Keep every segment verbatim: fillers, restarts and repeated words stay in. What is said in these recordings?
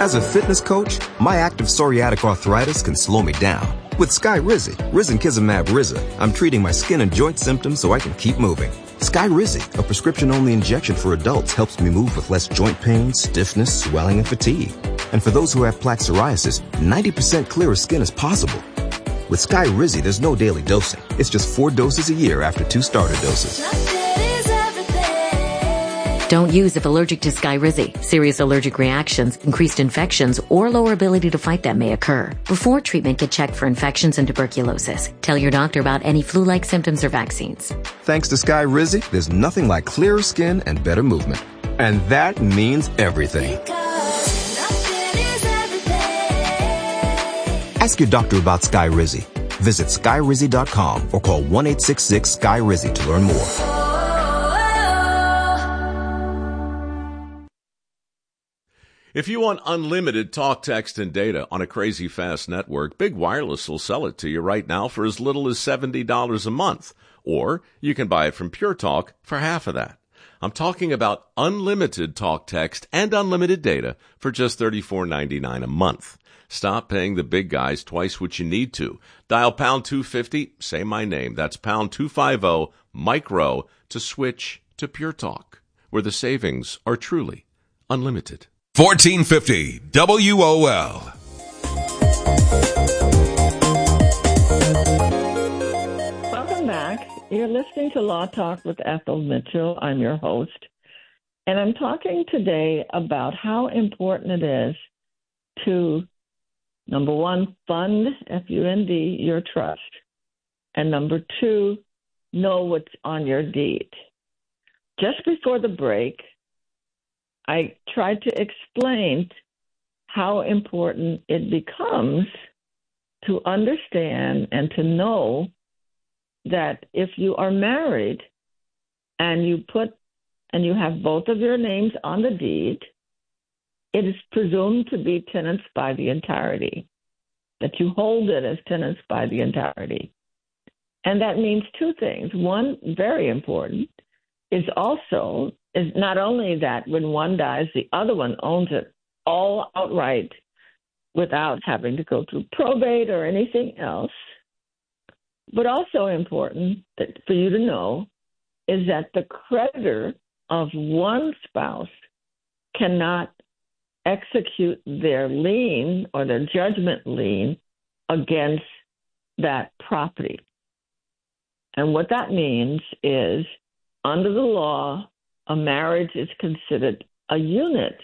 As a fitness coach, my active psoriatic arthritis can slow me down. With Skyrizi, risankizumab Riza, I'm treating my skin and joint symptoms so I can keep moving. Skyrizi, a prescription-only injection for adults, helps me move with less joint pain, stiffness, swelling, and fatigue. And for those who have plaque psoriasis, ninety percent clearer skin is possible. With Skyrizi, there's no daily dosing. It's just four doses a year after two starter doses. Don't use if allergic to Skyrizi. Serious allergic reactions, increased infections, or lower ability to fight them may occur. Before treatment, get checked for infections and tuberculosis. Tell your doctor about any flu-like symptoms or vaccines. Thanks to Skyrizi, there's nothing like clearer skin and better movement. And that means everything. Ask your doctor about Skyrizi. Visit skyrizi dot com or call one eight six six Sky Rizi to learn more. If you want unlimited talk, text, and data on a crazy fast network, Big Wireless will sell it to you right now for as little as seventy dollars a month. Or you can buy it from Pure Talk for half of that. I'm talking about unlimited talk, text, and unlimited data for just thirty-four ninety-nine a month. Stop paying the big guys twice what you need to. Dial pound two fifty, say my name. That's pound two fifty, micro, to switch to Pure Talk, where the savings are truly unlimited. fourteen fifty W O L. Welcome back. You're listening to Law Talk with Ethel Mitchell. I'm your host. And I'm talking today about how important it is to, number one, fund, F U N D, your trust. And number two, know what's on your deed. Just before the break, I tried to explain how important it becomes to understand and to know that if you are married and you put and you have both of your names on the deed, it is presumed to be tenants by the entirety, that you hold it as tenants by the entirety. And that means two things. One, very important, is also is not only that when one dies, the other one owns it all outright without having to go through probate or anything else. But also important that for you to know is that the creditor of one spouse cannot execute their lien or their judgment lien against that property. And what that means is, under the law, a marriage is considered a unit,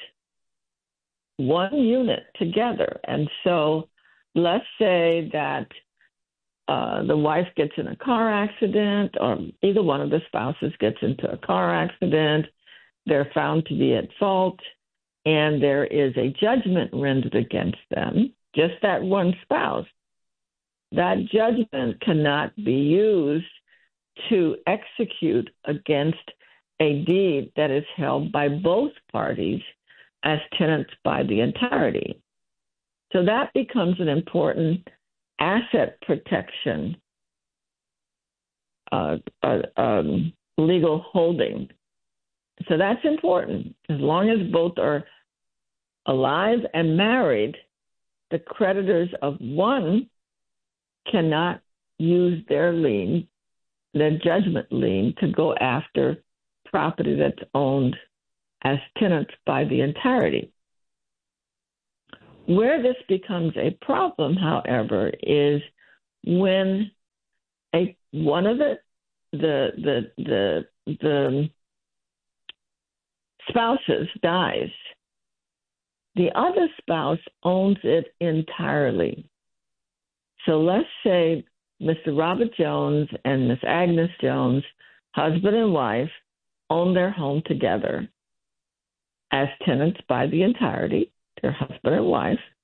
one unit together. And so let's say that uh, the wife gets in a car accident, or either one of the spouses gets into a car accident, they're found to be at fault, and there is a judgment rendered against them, just that one spouse. That judgment cannot be used to execute against a deed that is held by both parties as tenants by the entirety. So that becomes an important asset protection uh, uh, um, legal holding. So that's important. As long as both are alive and married, the creditors of one cannot use their lien, their judgment lien, to go after property that's owned as tenants by the entirety. Where this becomes a problem, however, is when a one of the the the the, the spouses dies, the other spouse owns it entirely. So let's say Mister Robert Jones and Miss Agnes Jones, husband and wife, own their home together as tenants by the entirety, their husband and wife.